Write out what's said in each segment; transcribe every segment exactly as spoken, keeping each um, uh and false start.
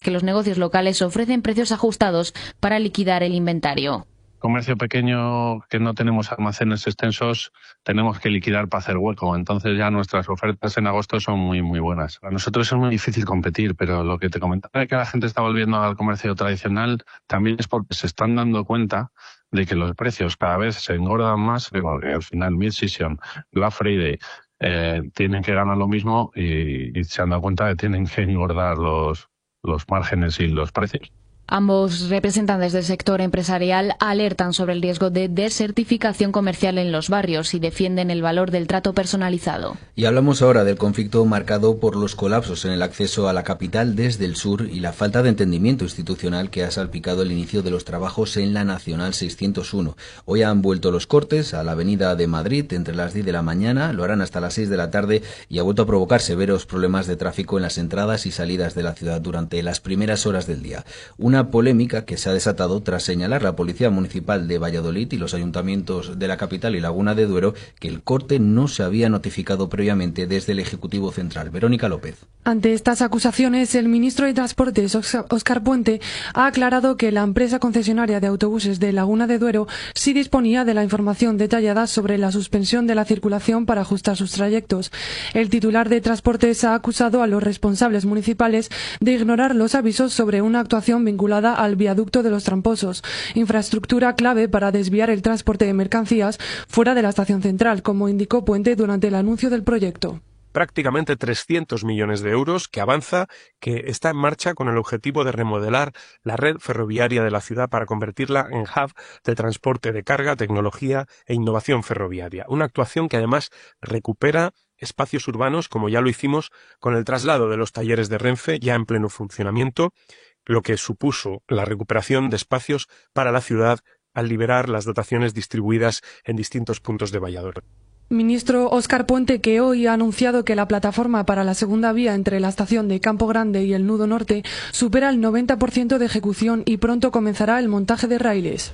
que los negocios locales ofrecen precios ajustados para liquidar el inventario. Comercio pequeño que no tenemos almacenes extensos, tenemos que liquidar para hacer hueco. Entonces ya nuestras ofertas en agosto son muy muy buenas. Para nosotros es muy difícil competir, pero lo que te comentaba de que la gente está volviendo al comercio tradicional también es porque se están dando cuenta de que los precios cada vez se engordan más, porque al final Mid-Season, Black Friday, eh, tienen que ganar lo mismo y, y se han dado cuenta de que tienen que engordar los, los márgenes y los precios. Ambos representantes del sector empresarial alertan sobre el riesgo de desertificación comercial en los barrios y defienden el valor del trato personalizado. Y hablamos ahora del conflicto marcado por los colapsos en el acceso a la capital desde el sur y la falta de entendimiento institucional que ha salpicado el inicio de los trabajos en la Nacional seiscientos uno. Hoy han vuelto los cortes a la avenida de Madrid entre las diez de la mañana, lo harán hasta las seis de la tarde y ha vuelto a provocar severos problemas de tráfico en las entradas y salidas de la ciudad durante las primeras horas del día. Una polémica que se ha desatado tras señalar la Policía Municipal de Valladolid y los ayuntamientos de la capital y Laguna de Duero que el corte no se había notificado previamente desde el Ejecutivo Central. Verónica López. Ante estas acusaciones, el ministro de Transportes, Óscar Puente, ha aclarado que la empresa concesionaria de autobuses de Laguna de Duero sí disponía de la información detallada sobre la suspensión de la circulación para ajustar sus trayectos. El titular de Transportes ha acusado a los responsables municipales de ignorar los avisos sobre una actuación vinculada al viaducto de los Tramposos, infraestructura clave para desviar el transporte de mercancías fuera de la estación central, como indicó Puente durante el anuncio del proyecto. Prácticamente trescientos millones de euros que avanza, que está en marcha con el objetivo de remodelar la red ferroviaria de la ciudad para convertirla en hub de transporte de carga, tecnología e innovación ferroviaria. Una actuación que además recupera espacios urbanos, como ya lo hicimos con el traslado de los talleres de Renfe ya en pleno funcionamiento, lo que supuso la recuperación de espacios para la ciudad al liberar las dotaciones distribuidas en distintos puntos de Valladolid. Ministro Óscar Puente, que hoy ha anunciado que la plataforma para la segunda vía entre la estación de Campo Grande y el Nudo Norte supera el noventa por ciento de ejecución y pronto comenzará el montaje de raíles.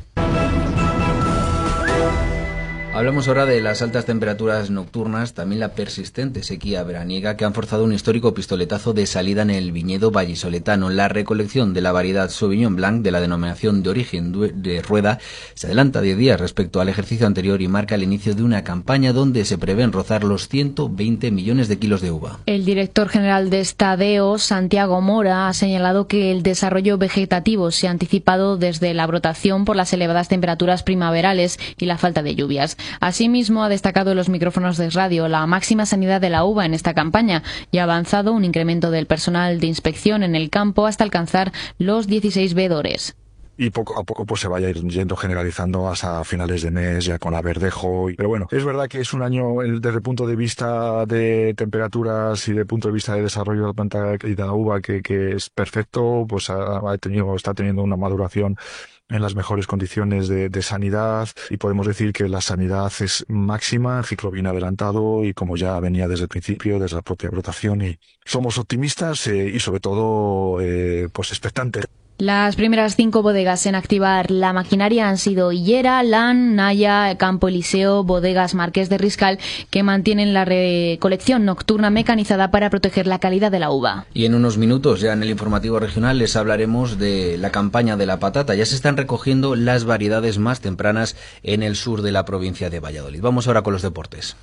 Hablamos ahora de las altas temperaturas nocturnas, también la persistente sequía veraniega que han forzado un histórico pistoletazo de salida en el viñedo vallisoletano. La recolección de la variedad Sauvignon Blanc de la denominación de origen de Rueda se adelanta diez días respecto al ejercicio anterior y marca el inicio de una campaña donde se prevén rozar los ciento veinte millones de kilos de uva. El director general de Estadeo, Santiago Mora, ha señalado que el desarrollo vegetativo se ha anticipado desde la brotación por las elevadas temperaturas primaverales y la falta de lluvias. Asimismo, ha destacado en los micrófonos de radio la máxima sanidad de la uva en esta campaña y ha avanzado un incremento del personal de inspección en el campo hasta alcanzar los dieciséis veedores. Y poco a poco pues se vaya yendo generalizando hasta finales de mes ya con la verdejo. Pero bueno, es verdad que es un año desde el punto de vista de temperaturas y desde el punto de vista de desarrollo de la planta y de la uva que, que es perfecto, pues ha, ha tenido, está teniendo una maduración en las mejores condiciones de, de sanidad y podemos decir que la sanidad es máxima, el ciclo viene adelantado y como ya venía desde el principio, desde la propia brotación y somos optimistas eh, y sobre todo eh, pues expectantes. Las primeras cinco bodegas en activar la maquinaria han sido Hillera, Lan, Naya, Campo Eliseo, Bodegas Marqués de Riscal, que mantienen la recolección nocturna mecanizada para proteger la calidad de la uva. Y en unos minutos, ya en el informativo regional, les hablaremos de la campaña de la patata. Ya se están recogiendo las variedades más tempranas en el sur de la provincia de Valladolid. Vamos ahora con los deportes.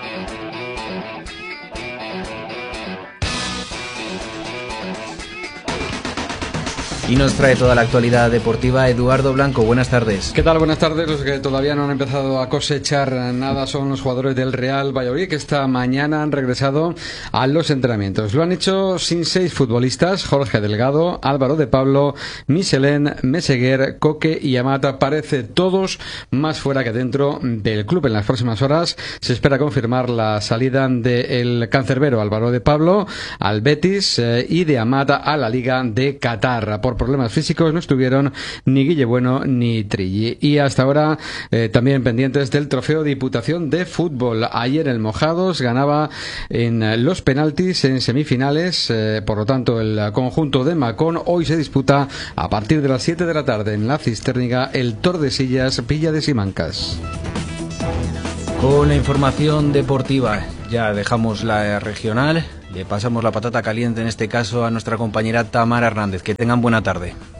Y nos trae toda la actualidad deportiva Eduardo Blanco. Buenas tardes. ¿Qué tal? Buenas tardes. Los que todavía no han empezado a cosechar nada son los jugadores del Real Valladolid, que esta mañana han regresado a los entrenamientos. Lo han hecho sin seis futbolistas: Jorge Delgado, Álvaro de Pablo, Michelén, Meseguer, Coque y Amata. Parece todos más fuera que dentro del club. En las próximas horas se espera confirmar la salida del cancerbero Álvaro de Pablo al Betis eh, y de Amata a la Liga de Qatar. Por problemas físicos no estuvieron ni Guille Bueno ni Trilli. Y hasta ahora eh, también pendientes del trofeo Diputación de Fútbol. Ayer el Mojados ganaba en los penaltis en semifinales, eh, por lo tanto el conjunto de Macón. Hoy se disputa a partir de las siete de la tarde en la Cisterniga el Tordesillas Villa de Simancas. Con la información deportiva ya dejamos la regional. Le pasamos la patata caliente en este caso a nuestra compañera Tamara Hernández. Que tengan buena tarde.